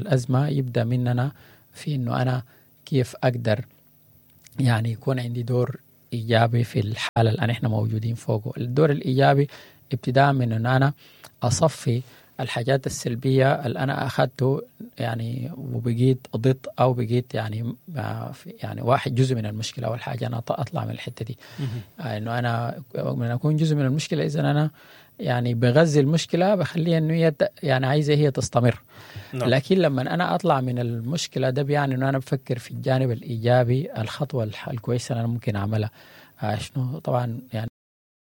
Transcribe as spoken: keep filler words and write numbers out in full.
الأزمة يبدأ مننا في إنه أنا كيف أقدر يعني يكون عندي دور إيجابي في الحالة اللي إحنا موجودين فوقه. الدور الإيجابي ابتداء من أن أنا أصفي الحاجات السلبية اللي أنا أخذته يعني وبقيت ضد أو بقيت يعني يعني واحد جزء من المشكلة. أول حاجة أنا أطلع من الحتة دي إنه أنا من أكون جزء من المشكلة، إذا أنا يعني بغذي المشكلة بخليها إنه هي يعني عايزة هي تستمر. نعم. لكن لما أنا أطلع من المشكلة ده بيعني إنه أنا بفكر في الجانب الإيجابي، الخطوة الكويسة اللي أنا ممكن أعملها. شنو طبعا يعني